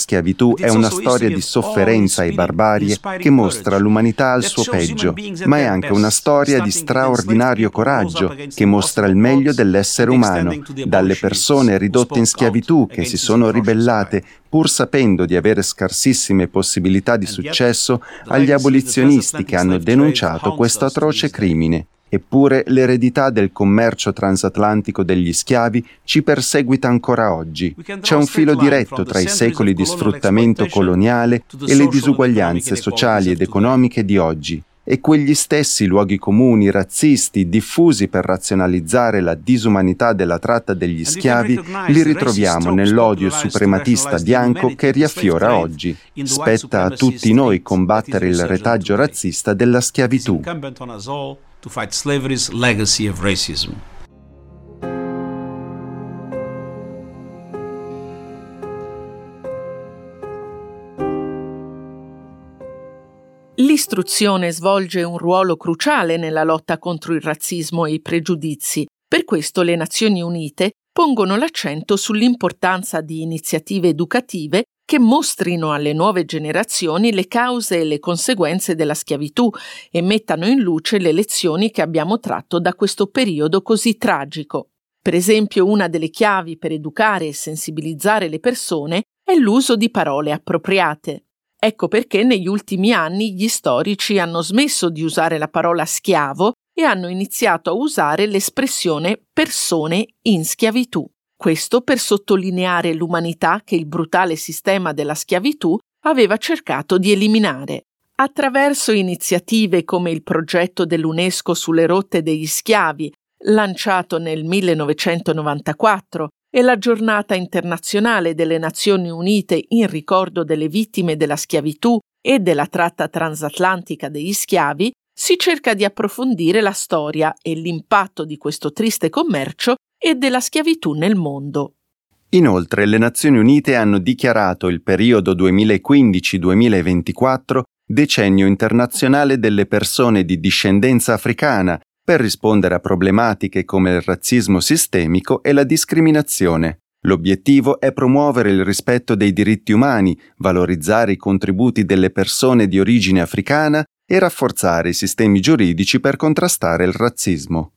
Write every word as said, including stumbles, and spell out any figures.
schiavitù è una storia di sofferenza e barbarie che mostra l'umanità al suo peggio, ma è anche una storia di straordinario coraggio che mostra il meglio dell'essere umano, dalle persone ridotte in schiavitù che si sono ribellate pur sapendo di avere scarsissime possibilità di successo, agli abolizionisti che hanno denunciato questo atroce crimine. Eppure l'eredità del commercio transatlantico degli schiavi ci perseguita ancora oggi. C'è un filo diretto tra i secoli di sfruttamento coloniale e le disuguaglianze sociali ed economiche di oggi. E quegli stessi luoghi comuni razzisti diffusi per razionalizzare la disumanità della tratta degli schiavi li ritroviamo nell'odio suprematista bianco che riaffiora oggi. Spetta a tutti noi combattere il retaggio razzista della schiavitù. To fight slavery's legacy of racism. L'istruzione svolge un ruolo cruciale nella lotta contro il razzismo e i pregiudizi. Per questo le Nazioni Unite pongono l'accento sull'importanza di iniziative educative che mostrino alle nuove generazioni le cause e le conseguenze della schiavitù e mettano in luce le lezioni che abbiamo tratto da questo periodo così tragico. Per esempio, una delle chiavi per educare e sensibilizzare le persone è l'uso di parole appropriate. Ecco perché negli ultimi anni gli storici hanno smesso di usare la parola schiavo e hanno iniziato a usare l'espressione persone in schiavitù. Questo per sottolineare l'umanità che il brutale sistema della schiavitù aveva cercato di eliminare. Attraverso iniziative come il progetto dell'UNESCO sulle rotte degli schiavi, lanciato nel millenovecentonovantaquattro, e la Giornata internazionale delle Nazioni Unite in ricordo delle vittime della schiavitù e della tratta transatlantica degli schiavi, si cerca di approfondire la storia e l'impatto di questo triste commercio e della schiavitù nel mondo. Inoltre, le Nazioni Unite hanno dichiarato il periodo duemilaquindici duemilaventiquattro decennio internazionale delle persone di discendenza africana per rispondere a problematiche come il razzismo sistemico e la discriminazione. L'obiettivo è promuovere il rispetto dei diritti umani, valorizzare i contributi delle persone di origine africana e rafforzare i sistemi giuridici per contrastare il razzismo.